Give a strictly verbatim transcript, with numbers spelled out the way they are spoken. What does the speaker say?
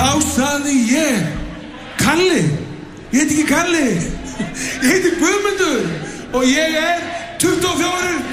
Þá sagði ég, Kalli, ég heit ekki Kalli, ég heiti Guðmundur og ég er tuttugu og fjórir